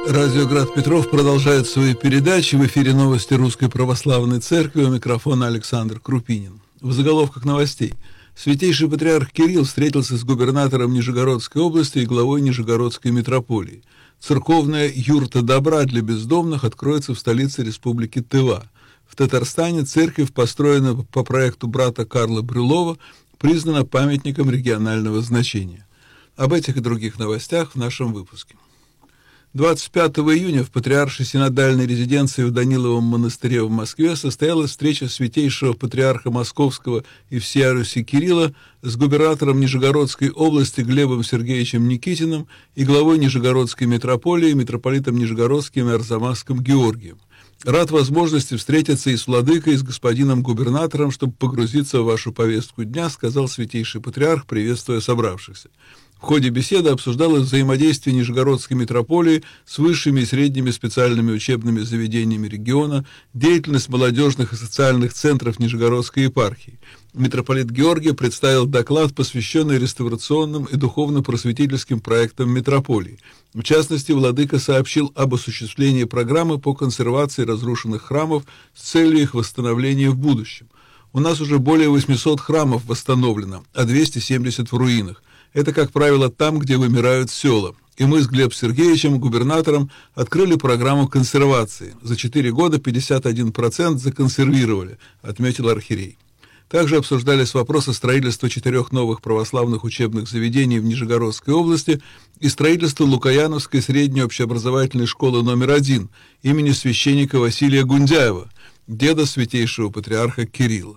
Радио Град Петров продолжает свои передачи. В эфире новости Русской Православной Церкви. У микрофона Александр Крупинин. В заголовках новостей. Святейший патриарх Кирилл встретился с губернатором Нижегородской области и главой Нижегородской митрополии. Церковная юрта добра для бездомных откроется в столице Республики Тыва. В Татарстане церковь, построенная по проекту брата Карла Брюлова, признана памятником регионального значения. Об этих и других новостях в нашем выпуске. 25 июня в Патриаршей синодальной резиденции в Даниловом монастыре в Москве состоялась встреча святейшего патриарха Московского и всея Руси Кирилла с губернатором Нижегородской области Глебом Сергеевичем Никитиным и главой Нижегородской митрополии митрополитом Нижегородским и Арзамасским Георгием. Рад возможности встретиться и с владыкой, и с господином губернатором, чтобы погрузиться в вашу повестку дня, сказал святейший патриарх, приветствуя собравшихся. В ходе беседы обсуждалось взаимодействие Нижегородской митрополии с высшими и средними специальными учебными заведениями региона, деятельность молодежных и социальных центров Нижегородской епархии. Митрополит Георгий представил доклад, посвященный реставрационным и духовно-просветительским проектам митрополии. В частности, владыка сообщил об осуществлении программы по консервации разрушенных храмов с целью их восстановления в будущем. У нас уже более 800 храмов восстановлено, а 270 в руинах. Это, как правило, там, где вымирают села. И мы с Глебом Сергеевичем, губернатором, открыли программу консервации. За 4 года 51% законсервировали, отметил архиерей. Также обсуждались вопросы строительства 4 новых православных учебных заведений в Нижегородской области и строительства Лукояновской средней общеобразовательной школы номер 1 имени священника Василия Гундяева, деда святейшего патриарха Кирилла.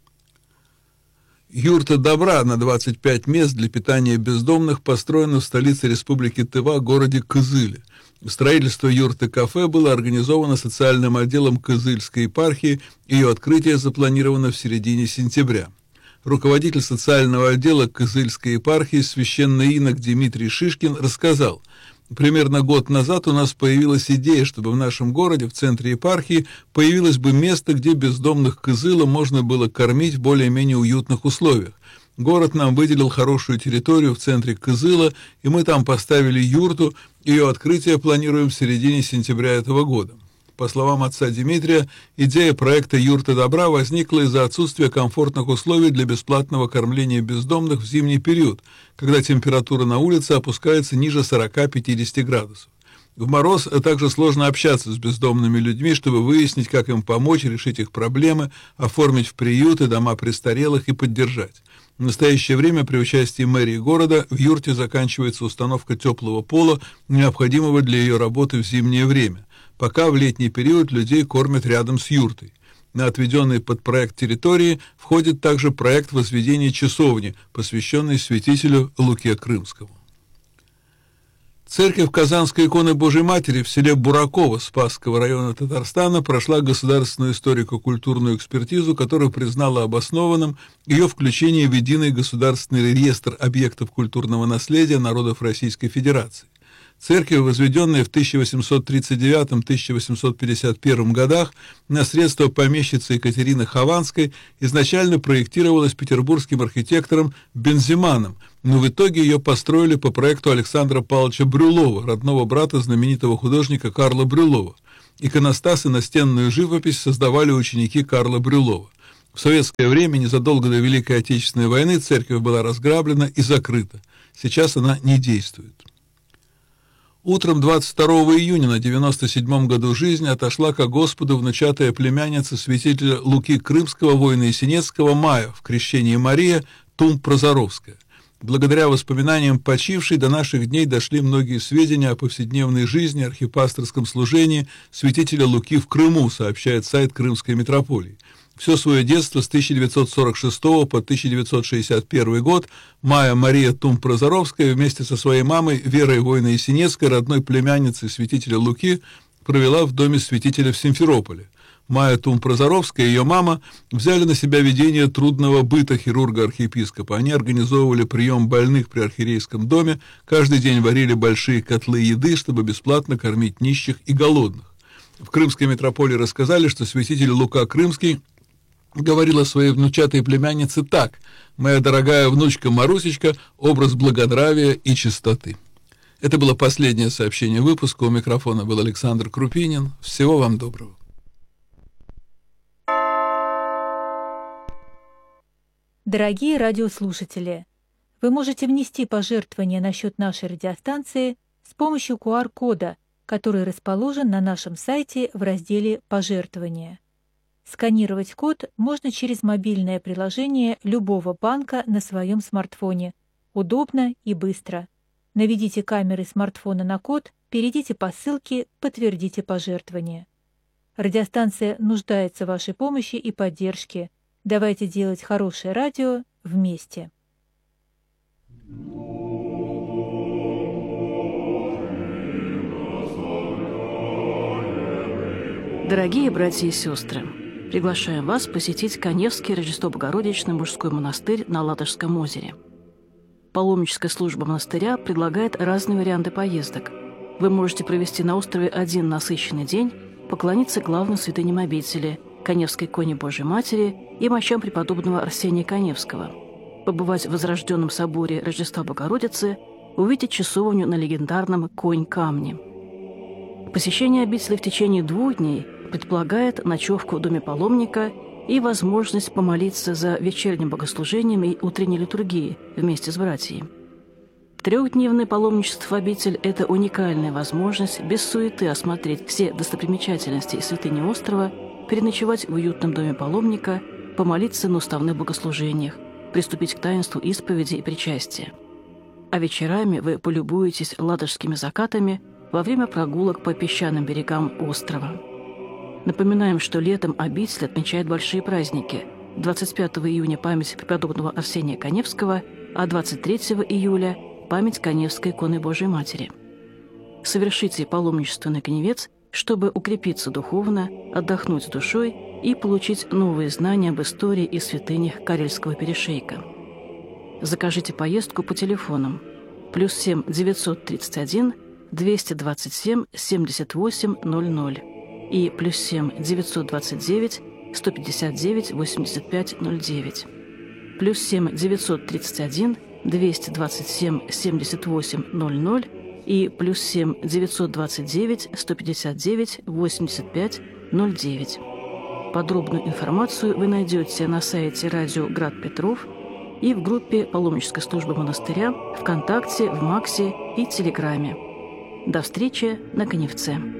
Юрта добра на 25 мест для питания бездомных построена в столице Республики Тыва, городе Кызыле. Строительство юрты-кафе было организовано социальным отделом Кызыльской епархии, ее открытие запланировано в середине сентября. Руководитель социального отдела Кызыльской епархии священный инок Дмитрий Шишкин рассказал: примерно год назад у нас появилась идея, чтобы в нашем городе, в центре епархии, появилось бы место, где бездомных Кызыла можно было кормить в более-менее уютных условиях. Город нам выделил хорошую территорию в центре Кызыла, и мы там поставили юрту, ее открытие планируем в середине сентября этого года. По словам отца Дмитрия, идея проекта «Юрта добра» возникла из-за отсутствия комфортных условий для бесплатного кормления бездомных в зимний период, когда температура на улице опускается ниже 40-50 градусов. В мороз также сложно общаться с бездомными людьми, чтобы выяснить, как им помочь, решить их проблемы, оформить в приюты, дома престарелых и поддержать. В настоящее время при участии мэрии города в юрте заканчивается установка теплого пола, необходимого для ее работы в зимнее время. Пока в летний период людей кормят рядом с юртой. На отведенный под проект территории входит также проект возведения часовни, посвященный святителю Луке Крымскому. Церковь Казанской иконы Божией Матери в селе Бураково Спасского района Татарстана прошла государственную историко-культурную экспертизу, которая признала обоснованным ее включение в единый государственный реестр объектов культурного наследия народов Российской Федерации. Церковь, возведенная в 1839-1851 годах на средства помещицы Екатерины Хованской, изначально проектировалась петербургским архитектором Бензиманом, но в итоге ее построили по проекту Александра Павловича Брюлова, родного брата знаменитого художника Карла Брюлова. Иконостас и настенную живопись создавали ученики Карла Брюлова. В советское время, незадолго до Великой Отечественной войны, церковь была разграблена и закрыта. Сейчас она не действует. Утром 22 июня на 97-м году жизни отошла ко Господу внучатая племянница святителя Луки Крымского, воина Есенецкого, Мая, в крещении Мария, Тум-Прозоровская. Благодаря воспоминаниям почившей до наших дней дошли многие сведения о повседневной жизни, архипасторском служении святителя Луки в Крыму, сообщает сайт Крымской митрополии. Все свое детство с 1946 по 1961 год Майя Мария Тум-Прозоровская вместе со своей мамой Верой воина Есенецкой, родной племянницей святителя Луки, провела в доме святителя в Симферополе. Майя Тум-Прозоровская и ее мама взяли на себя ведение трудного быта хирурга-архиепископа. Они организовывали прием больных при архиерейском доме, каждый день варили большие котлы еды, чтобы бесплатно кормить нищих и голодных. В Крымской митрополии рассказали, что святитель Лука Крымский говорила своей внучатой племяннице так: «Моя дорогая внучка Марусечка, образ благонравия и чистоты». Это было последнее сообщение выпуска. У микрофона был Александр Крупинин. Всего вам доброго. Дорогие радиослушатели, вы можете внести пожертвования на счет нашей радиостанции с помощью QR-кода, который расположен на нашем сайте в разделе «Пожертвования». Сканировать код можно через мобильное приложение любого банка на своем смартфоне. Удобно и быстро. Наведите камеры смартфона на код, перейдите по ссылке, подтвердите пожертвование. Радиостанция нуждается в вашей помощи и поддержке. Давайте делать хорошее радио вместе. Дорогие братья и сестры, приглашаем вас посетить Каневский Рождество-Богородичный мужской монастырь на Ладожском озере. Паломническая служба монастыря предлагает разные варианты поездок. Вы можете провести на острове один насыщенный день, поклониться главным святыням обители – Каневской иконе Божией Матери и мощам преподобного Арсения Каневского, побывать в Возрожденном соборе Рождества Богородицы, увидеть часовню на легендарном Конь-камне. Посещение обители в течение 2 дней предполагает ночевку в доме паломника и возможность помолиться за вечерним богослужением и утренней литургией вместе с братьями. 3-дневное паломничество в обитель – это уникальная возможность без суеты осмотреть все достопримечательности и святыни острова, переночевать в уютном доме паломника, помолиться на уставных богослужениях, приступить к таинству исповеди и причастия. А вечерами вы полюбуетесь ладожскими закатами во время прогулок по песчаным берегам острова. Напоминаем, что летом обитель отмечает большие праздники. 25 июня – память преподобного Арсения Каневского, а 23 июля – память Каневской иконы Божией Матери. Совершите паломничество на Каневец, чтобы укрепиться духовно, отдохнуть душой и получить новые знания об истории и святынях Карельского перешейка. Закажите поездку по телефонам +7 931 227 78 00 и +7 929 159 85 09, +7 931 227 78 00 и +7 929 159 85 09. Подробную информацию вы найдете на сайте радио «Град Петров» и в группе паломнической службы монастыря ВКонтакте, в Максе и Телеграме. До встречи на Каневце.